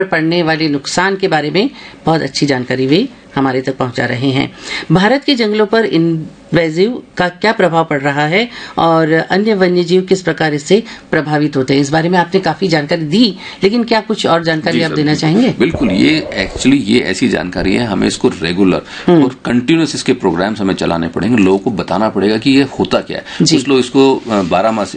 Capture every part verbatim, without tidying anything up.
पड़ने वाले नुकसान के बारे में बहुत अच्छी जानकारी भी हमारे तक पहुंचा रहे हैं। भारत के जंगलों पर इन्वेजिव का क्या प्रभाव पड़ रहा है और अन्य वन्य जीव किस प्रकार इससे प्रभावित होते हैं, इस बारे में आपने काफी जानकारी दी, लेकिन क्या कुछ और जानकारी आप देना चाहेंगे? बिल्कुल, ये एक्चुअली ये ऐसी जानकारी है, हमें इसको रेगुलर और कंटिन्यूस इसके प्रोग्राम्स हमें चलाने पड़ेंगे, लोगों को बताना पड़ेगा कि ये होता क्या है। कुछ लोग इसको बारह मास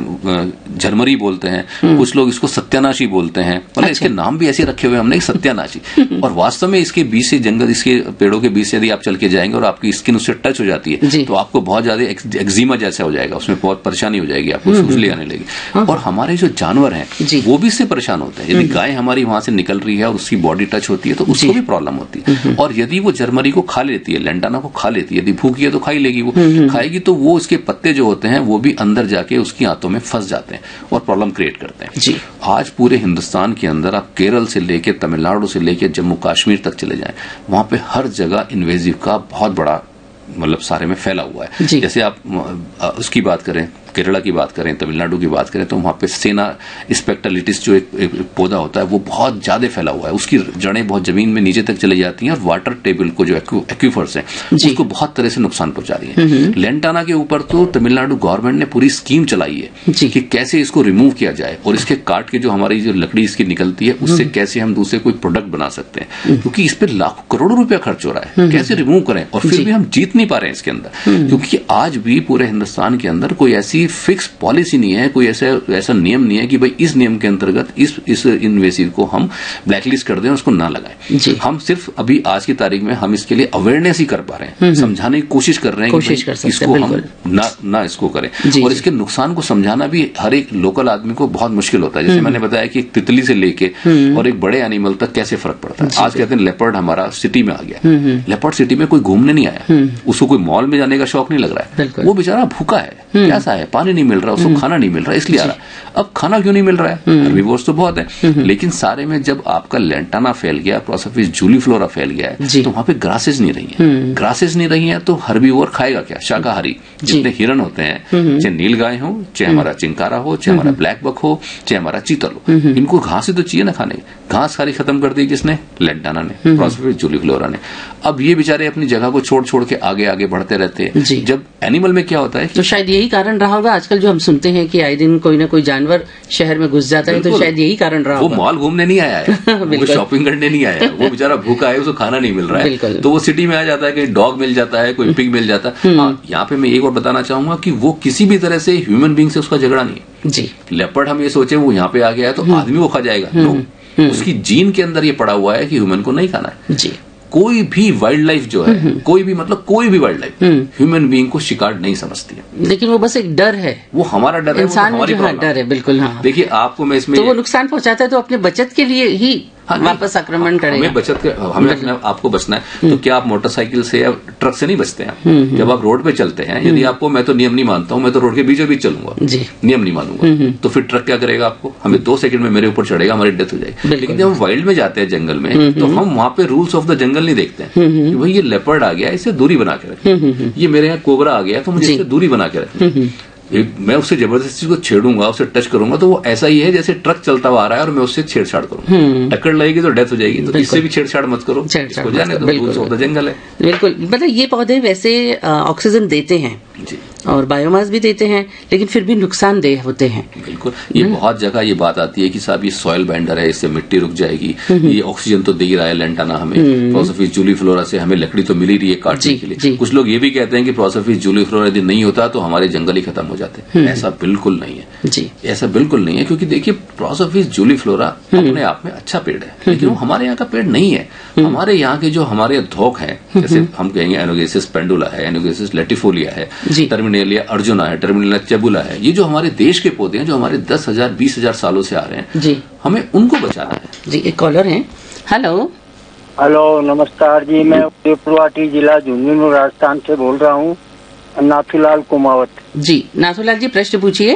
झरमरी बोलते हैं, कुछ लोग इसको सत्यानाशी बोलते हैं, मतलब इसके नाम भी ऐसे रखे हुए हमने, सत्यानाशी। और वास्तव में इसके बीच से जंगल, इसके पेड़ों के बीच से यदि आप चल के जाएंगे और आपकी स्किन उससे टच हो जाती है तो आपको बहुत ज्यादा एक्जिमा जैसा हो जाएगा, उसमें बहुत परेशानी हो जाएगी, आपको सूजली आने लगेगी। और हमारे जो जानवर हैं वो भी इससे परेशान होते हैं। यदि गाय हमारी वहां से निकल रही है और उसकी बॉडी टच होती है तो उसको भी प्रॉब्लम होती है। और यदि वो जर्मरी को खा लेती है, लेंटाना को खा लेती है, यदि भूखी है तो खाई लेगी, वो खाएगी तो वो उसके पत्ते जो होते हैं वो भी अंदर जाके उसकी आंतों में फंस जाते हैं और प्रॉब्लम क्रिएट करते हैं। आज पूरे हिंदुस्तान के अंदर आप केरल से लेके तमिलनाडु से लेके जम्मू कश्मीर तक चले जाएं, वहां पे हर जगह इन्वेजिव का बहुत बड़ा मतलब सारे में फैला हुआ है। जैसे आप उसकी बात करें, केरला की बात करें, तमिलनाडु की बात करें, तो वहां पे सेना स्पेक्टलिटिस जो एक, एक पौधा होता है वो बहुत ज्यादा फैला हुआ है। उसकी जड़ें बहुत जमीन में नीचे तक चली जाती हैं और वाटर टेबल को जो एक्वीफर्स हैं उसको बहुत तरह से नुकसान पहुंचा रही है। लेंटाना के ऊपर तो तमिलनाडु गवर्नमेंट ने पूरी स्कीम चलाई है कि कैसे इसको रिमूव किया जाए और इसके काट के जो हमारी जो लकड़ी इसकी निकलती है उससे कैसे हम दूसरे कोई प्रोडक्ट बना सकते हैं, क्योंकि इस पर लाखों करोड़ों रुपया खर्च हो रहा है, कैसे रिमूव करें। और फिर भी हम जीत नहीं पा रहे हैं इसके अंदर, क्योंकि आज भी पूरे हिंदुस्तान के अंदर कोई ऐसी फिक्स पॉलिसी नहीं है, कोई ऐसा ऐसा नियम नहीं है कि भाई इस नियम के अंतर्गत इस इस इन्वेसिव को हम ब्लैकलिस्ट कर दें और उसको ना लगाएं। हम सिर्फ अभी आज की तारीख में हम इसके लिए अवेयरनेस ही कर पा रहे हैं, समझाने की कोशिश कर रहे हैं कोशिश कि इसको हम ना ना इसको करें। और इसके नुकसान को समझाना भी हर एक लोकल आदमी को बहुत मुश्किल होता है। जैसे मैंने बताया कि एक तितली से लेके और एक बड़े एनिमल तक कैसे फर्क पड़ता है। आज कहते हैं लेपर्ड हमारा सिटी में आ गया, लेपर्ड सिटी में कोई घूमने नहीं आया, उसको कोई मॉल में जाने का शौक नहीं लग रहा है, वो बेचारा भूखा है, कैसा है, पानी नहीं मिल रहा, उसको खाना नहीं मिल रहा, इसलिए आ रहा। अब खाना क्यों नहीं मिल रहा है? हर्बीवोर्स तो बहुत है, लेकिन सारे में जब आपका लेंटाना फैल गया, प्रोसोफिस जूलीफ्लोरा फैल गया है, तो वहां पे ग्रासेस नहीं रही हैं। ग्रासेस नहीं रही हैं तो हर्बीवोर खाएगा क्या? शाकाहारी जितने हिरन होते हैं, चाहे नीलगाय हो, चाहे हमारा चिंकारा हो, चाहे हमारा ब्लैक बक हो, चाहे हमारा चीतल हो, इनको घास ही तो चाहिए ना खाने। घास सारी खत्म कर दी किसने? लेंटाना ने, प्रोसोफिस जूलीफ्लोरा ने। अब ये बेचारे अपनी जगह को छोड़ छोड़ के आगे आगे बढ़ते रहते हैं। जब एनिमल में क्या होता है, तो शायद यही कारण रहा होगा आजकल जो हम सुनते हैं कि आए दिन कोई ना कोई जानवर शहर में घुस जाता है, तो शायद यही कारण रहा होगा। वो मॉल घूमने नहीं आया है, वो शॉपिंग करने नहीं आया है, वो बेचारा भूखा है, उसको खाना नहीं मिल रहा है, तो वो सिटी में आ जाता है, कहीं डॉग मिल जाता है, कोई पिग मिल जाता है। हाँ, यहाँ पे मैं एक और बताना चाहूंगा कि वो किसी भी तरह से ह्यूमन बींग से उसका झगड़ा नहीं है जी। लेपर्ड हम ये सोचे वो यहाँ पे आ गया है तो आदमी वो खा जाएगा, नो, उसकी जीन के अंदर ये पड़ा हुआ है कि ह्यूमन को नहीं खाना है जी। कोई भी वाइल्ड लाइफ जो है, कोई भी मतलब कोई भी वाइल्ड लाइफ ह्यूमन बीइंग को शिकार नहीं समझती है, लेकिन वो बस एक डर है, वो हमारा डर है, इंसान में जो हाँ, डर है। बिल्कुल हाँ। देखिए आपको मैं इसमें तो वो नुकसान पहुंचाता है तो अपने बचत के लिए ही हाँ, वापस आक्रमण करेगा। हमें बचत के, हमें अपने आपको बचना है तो क्या आप मोटरसाइकिल से या ट्रक से नहीं बचते हैं? जब आप रोड पे चलते हैं, यदि आपको, मैं तो नियम नहीं मानता हूँ, मैं तो रोड के बीचों बीच चलूंगा, नियम नहीं मानूंगा, तो फिर ट्रक क्या करेगा आपको? हमें दो सेकंड में मेरे ऊपर चढ़ेगा, हमारी डेथ हो जाएगी। लेकिन जब हम वाइल्ड में जाते हैं जंगल में, तो हम वहां पे रूल्स ऑफ द जंगल नहीं देखते हैं कि भाई ये लेपर्ड आ गया, इससे दूरी बना के रखें, ये मेरे यहाँ कोबरा आ गया तो मुझे इससे दूरी बना के रखें। मैं उससे जबरदस्ती को छेड़ूंगा, उससे टच करूंगा तो वो ऐसा ही है जैसे ट्रक चलता हुआ आ रहा है और मैं उससे छेड़छाड़ करूंगा, टक्कर लगेगी तो डेथ हो जाएगी, तो इससे भी छेड़छाड़ मत करो, इसको जाने दो, रूल्स ऑफ द जंगल है। बिल्कुल, मतलब ये पौधे वैसे ऑक्सीजन देते हैं जी और बायोमास भी देते हैं, लेकिन फिर भी नुकसानदेह होते हैं। बिल्कुल, ये बहुत जगह ये बात आती है कि साहब ये सॉइल बाइंडर है, इससे मिट्टी रुक जाएगी, ये ऑक्सीजन तो दे ही रहा है लेंटाना हमें, प्रोसोफिस जूलीफ्लोरा से हमें लकड़ी तो मिल ही रही है काटने के लिए। कुछ लोग ये भी कहते हैं कि प्रोसोफिस जूलीफ्लोरा यदि नहीं होता तो हमारे जंगल ही खत्म हो जाते। ऐसा बिल्कुल नहीं है जी, ऐसा बिल्कुल नहीं है, क्योंकि देखिए प्रोसोफिस जूलीफ्लोरा अपने आप में अच्छा पेड़ है, लेकिन वो हमारे यहाँ का पेड़ नहीं है। हमारे यहाँ के जो हमारे धोक है, जैसे हम कहेंगे एनोगेसिस पेंडुला है, एनोगेसिस लेटिफोलिया है, टर्मिनेलिया अर्जुना है, टर्मिनेलिया चेबुला है, ये जो हमारे देश के पौधे हैं जो हमारे दस हजार बीस हजार सालों से आ रहे हैं जी, हमें उनको बचाना है जी। एक कॉलर है। हेलो हेलो, नमस्कार जी, मैं उदयपुरवाटी जिला झुंझुनू राजस्थान से बोल रहा हूँ, नाथूलाल कुमावत जी। नाथूलाल जी प्रश्न पूछिए।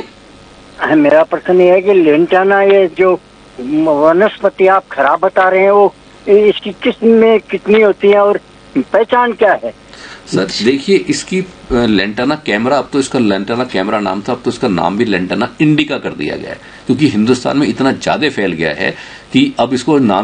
मेरा प्रश्न ये है कि लेंटाना, ये जो वनस्पति आप खराब बता रहे हैं, वो इसकी किस्म में कितनी होती है और पहचान क्या है? सर देखिए, इसकी लेंटाना कैमरा, अब तो इसका लेंटाना कैमरा नाम था, अब तो इसका नाम भी लेंटाना इंडिका कर दिया गया है, क्योंकि हिंदुस्तान में इतना ज्यादा फैल गया है कि अब इसको नाम